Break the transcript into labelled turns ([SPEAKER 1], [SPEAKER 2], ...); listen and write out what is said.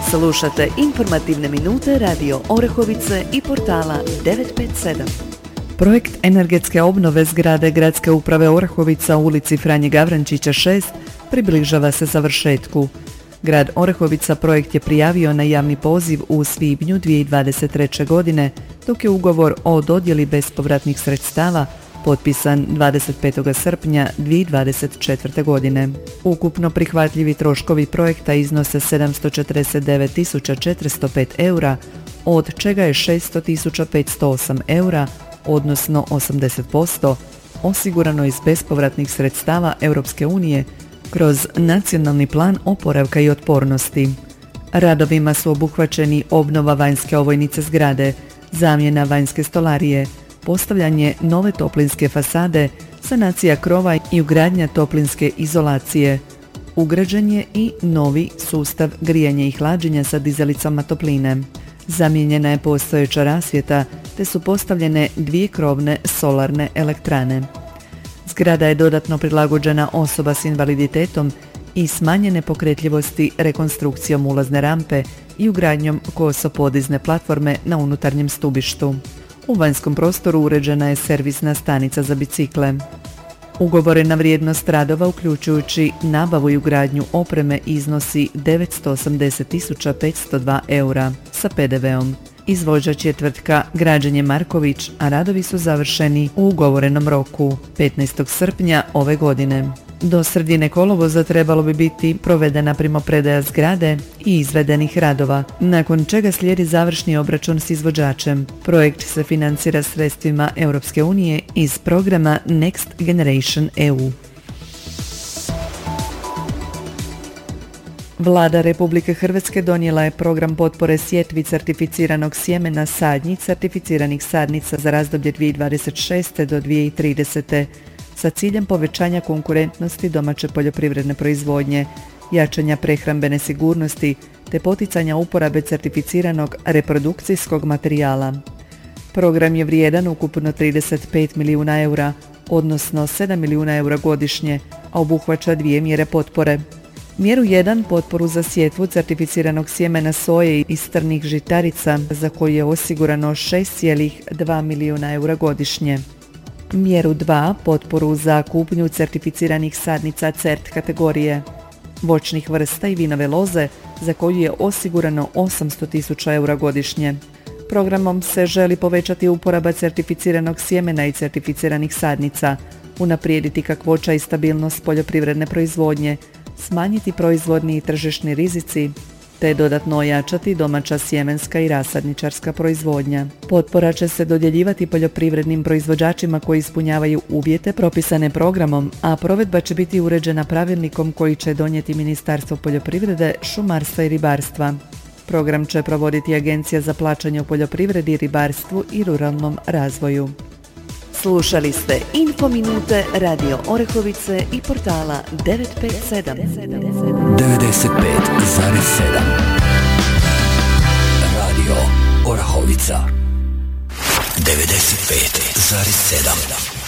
[SPEAKER 1] Slušate informativne minute Radio Orehovice i portala 957. Projekt energetske obnove zgrade Gradske uprave Orehovica u ulici Franje Gavrančića 6 približava se završetku. Grad Orehovica projekt je prijavio na javni poziv u svibnju 2023. godine, dok je ugovor o dodjeli bespovratnih sredstava potpisan 25. srpnja 2024. godine. Ukupno prihvatljivi troškovi projekta iznose 749.405 eura, od čega je 600.508 eura, odnosno 80%, osigurano iz bespovratnih sredstava Europske unije kroz Nacionalni plan oporavka i otpornosti. Radovima su obuhvaćeni obnova vanjske ovojnice zgrade, zamjena vanjske stolarije, postavljanje nove toplinske fasade, sanacija krova i ugradnja toplinske izolacije. Ugrađen je i novi sustav grijanja i hlađenja sa dizalicama topline. Zamijenjena je postojeća rasvjeta, te su postavljene 2 krovne solarne elektrane. Zgrada je dodatno prilagođena osoba s invaliditetom i smanjene pokretljivosti rekonstrukcijom ulazne rampe i ugradnjom kosopodizne platforme na unutarnjem stubištu. U vanjskom prostoru uređena je servisna stanica za bicikle. Ugovorena vrijednost radova, uključujući nabavu i ugradnju opreme, iznosi 980.502 eura sa PDV-om. Izvođač je tvrtka Građenje Marković, a radovi su završeni u ugovorenom roku 15. srpnja ove godine. Do sredine kolovoza trebalo bi biti provedena primopredaja zgrade i izvedenih radova, nakon čega slijedi završni obračun s izvođačem. Projekt se financira sredstvima Europske unije iz programa Next Generation EU. Vlada Republike Hrvatske donijela je program potpore sjetvi certificiranog sjemena sadnji certificiranih sadnica za razdoblje 2026. do 2030. sa ciljem povećanja konkurentnosti domaće poljoprivredne proizvodnje, jačanja prehrambene sigurnosti te poticanja uporabe certificiranog reprodukcijskog materijala. Program je vrijedan ukupno 35 milijuna eura, odnosno 7 milijuna eura godišnje, a obuhvaća 2 mjere potpore. Mjeru 1, potporu za sjetvu certificiranog sjemena soje i strnih žitarica, za koju je osigurano 6,2 milijuna eura godišnje. Mjeru 2, potporu za kupnju certificiranih sadnica CERT kategorije, voćnih vrsta i vinove loze, za koju je osigurano 800.000 eura godišnje. Programom se želi povećati uporaba certificiranog sjemena i certificiranih sadnica, unaprijediti kakvoća i stabilnost poljoprivredne proizvodnje, smanjiti proizvodni i tržišni rizici, te dodatno ojačati domaća sjemenska i rasadničarska proizvodnja. Potpora će se dodjeljivati poljoprivrednim proizvođačima koji ispunjavaju uvjete propisane programom, a provedba će biti uređena pravilnikom koji će donijeti Ministarstvo poljoprivrede, šumarstva i ribarstva. Program će provoditi Agencija za plaćanje u poljoprivredi, ribarstvu i ruralnom razvoju. Slušali ste Infominute Radio Orehovice i portala 957.
[SPEAKER 2] 95,7 Radio Orehovica 95,7